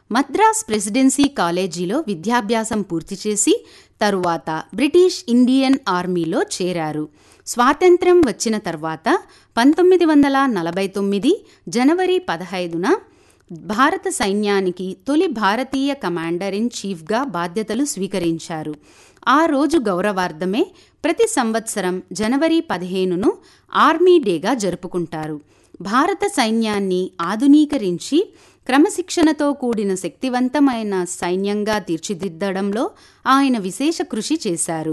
Madras presidency కాలేజీలో విద్యాభ్యాసం పూర్తి చేసి తరువాత బ్రిటిష్ ఇండియన్ ఆర్మీలో చేరారు. స్వాతంత్ర్యం వచ్చిన తర్వాత 1949 జనవరి 15న భారత సైన్యానికి తొలి భారతీయ కమాండర్ ఇన్ చీఫ్గా బాధ్యతలు స్వీకరించారు. ఆ రోజు గౌరవార్థమే ప్రతి సంవత్సరం జనవరి 15ను ఆర్మీ డేగా జరుపుకుంటారు. భారత సైన్యాన్ని ఆధునీకరించి క్రమశిక్షణతో కూడిన శక్తివంతమైన సైన్యంగా తీర్చిదిద్దడంలో ఆయన విశేష కృషి చేశారు.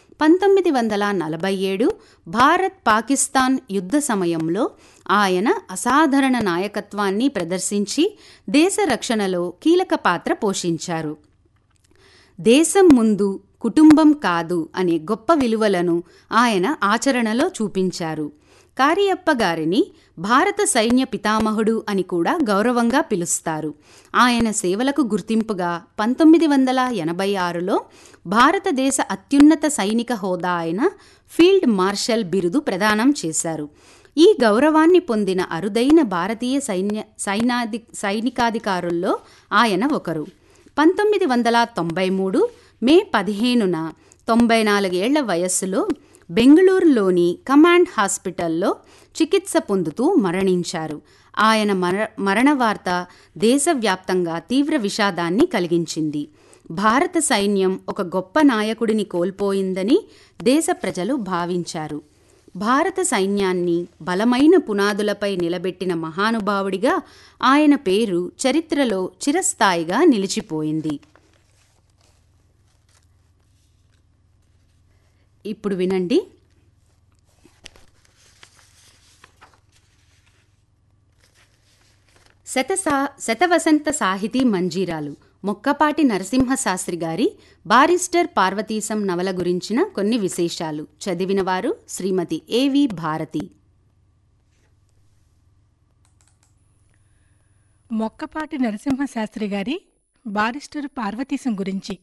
1947 భారత్ పాకిస్తాన్ యుద్ధ సమయంలో ఆయన అసాధారణ నాయకత్వాన్ని ప్రదర్శించి దేశ రక్షణలో కీలక పాత్ర పోషించారు. దేశం ముందు కుటుంబం కాదు అనే గొప్ప విలువలను ఆయన ఆచరణలో చూపించారు. కారియప్ప గారిని భారత సైన్య పితామహుడు అని కూడా గౌరవంగా పిలుస్తారు. ఆయన సేవలకు గుర్తింపుగా 1986లో భారతదేశ అత్యున్నత సైనిక హోదా అయిన ఫీల్డ్ మార్షల్ బిరుదు ప్రదానం చేశారు. ఈ గౌరవాన్ని పొందిన అరుదైన భారతీయ సైనికాధికారుల్లో ఆయన ఒకరు. 1993 మే 15న 94 ఏళ్ల వయస్సులో బెంగళూరులోని కమాండ్ హాస్పిటల్లో చికిత్స పొందుతూ మరణించారు. ఆయన మరణ వార్త దేశవ్యాప్తంగా తీవ్ర విషాదాన్ని కలిగించింది. భారత సైన్యం ఒక గొప్ప నాయకుడిని కోల్పోయిందని దేశ ప్రజలు భావించారు. భారత సైన్యాన్ని బలమైన పునాదులపై నిలబెట్టిన మహానుభావుడిగా ఆయన పేరు చరిత్రలో చిరస్థాయిగా నిలిచిపోయింది. ఇప్పుడు వినండి. శతవసంత సాహితీ మంజీరాలు మొక్కపాటి నరసింహశాస్త్రి గారి బారిస్టర్ పార్వతీశం నవల గురించిన కొన్ని విశేషాలు. చదివినవారు శ్రీమతి ఏవి భారతి. మొక్కపాటి నరసింహశాస్త్రి గారి బారిస్టర్ పార్వతీశం గురించి.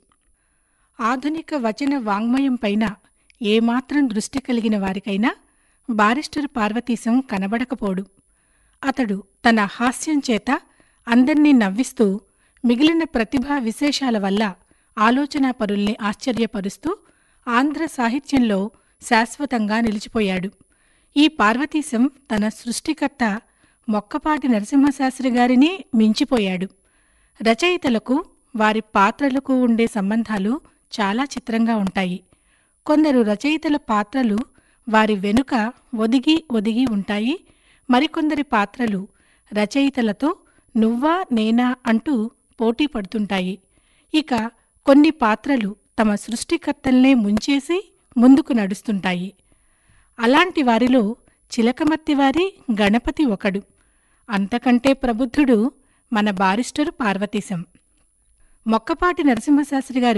ఆధునిక వచన వాంగ్మయం పైన ఏమాత్రం దృష్టి కలిగిన వారికైనా బారిస్టర్ పార్వతీశం కనబడకపోడు. అతడు తన హాస్యం చేత అందర్నీ నవ్విస్తూ మిగిలిన ప్రతిభా విశేషాల వల్ల ఆలోచనాపరుల్ని ఆశ్చర్యపరుస్తూ ఆంధ్ర సాహిత్యంలో శాశ్వతంగా నిలిచిపోయాడు. ఈ పార్వతీశం తన సృష్టికర్త మొక్కపాటి నరసింహశాస్త్రి గారిని మించిపోయాడు. రచయితలకు వారి పాత్రలకు ఉండే సంబంధాలు చాలా చిత్రంగా ఉంటాయి. కొందరు రచయితల పాత్రలు వారి వెనుక ఒదిగి ఒదిగి ఉంటాయి. మరికొందరి పాత్రలు రచయితలతో నువ్వా నేనా అంటూ పోటీ పడుతుంటాయి. ఇక కొన్ని పాత్రలు తమ సృష్టికర్తల్నే ముంచేసి ముందుకు నడుస్తుంటాయి. అలాంటి వారిలో చిలకమర్తివారి గణపతి ఒకడు. అంతకంటే ప్రబుద్ధుడు మన బారిస్టరు పార్వతీశం. మొక్కపాటి నరసింహశాస్త్రి గారు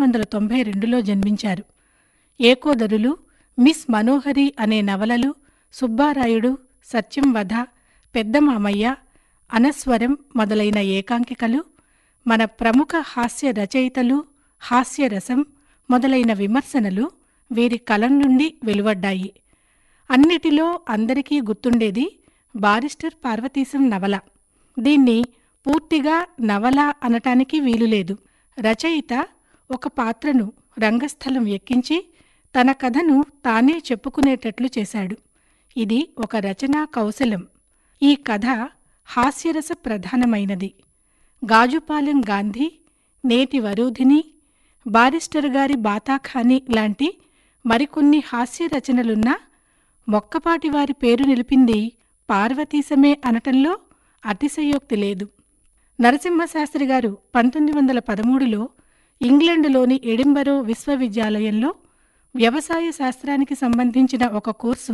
1892లో జన్మించారు. ఏకోదరులు, మిస్ మనోహరి అనే నవలలు, సుబ్బారాయుడు, సత్యం వధ, పెద్ద మామయ్య, అనస్వరం మొదలైన ఏకాంకికలు, మన ప్రముఖ హాస్య రచయితలు, హాస్యరసం మొదలైన విమర్శనలు వీరి కలం నుండి వెలువడ్డాయి. అన్నిటిలో అందరికీ గుర్తుండేది బారిస్టర్ పార్వతీశం నవల. దీన్ని పూర్తిగా నవల అనటానికి వీలులేదు. రచయిత ఒక పాత్రను రంగస్థలం ఎక్కించి తన కథను తానే చెప్పుకునేటట్లు చేశాడు. ఇది ఒక రచనా కౌశలం. ఈ కథ హాస్యరస ప్రధానమైనది. గాజుపాలెం గాంధీ, నేటి వరూధిని, బారిస్టర్ గారి బాతాఖాని లాంటి మరికొన్ని హాస్య రచనలున్నా మొక్కపాటివారి పేరు నిలిపింది పార్వతీశమే అనటంలో అతిశయోక్తి లేదు. నరసింహశాస్త్రి గారు 1913లో ఇంగ్లండులోని ఎడింబరో విశ్వవిద్యాలయంలో వ్యవసాయ శాస్త్రానికి సంబంధించిన ఒక కోర్సు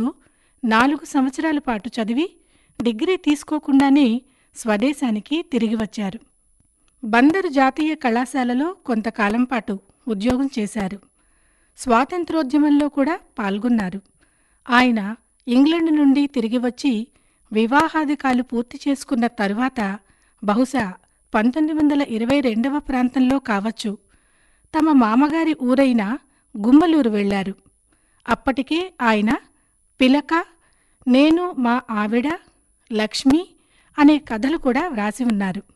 4 సంవత్సరాల పాటు చదివి డిగ్రీ తీసుకోకుండానే స్వదేశానికి తిరిగి వచ్చారు. బందరు జాతీయ కళాశాలలో కొంతకాలం పాటు ఉద్యోగం చేశారు. స్వాతంత్రోద్యమంలో కూడా పాల్గొన్నారు. ఆయన ఇంగ్లండు నుండి తిరిగి వచ్చి వివాహాధికాలు పూర్తి చేసుకున్న తరువాత బహుశా 1922వ ప్రాంతంలో కావచ్చు తమ మామగారి ఊరైన గుమ్మలూరు వెళ్లారు. అప్పటికే ఆయన పిలక, నేను మా ఆవిడ, లక్ష్మి అనే కథలు కూడా వ్రాసి ఉన్నారు.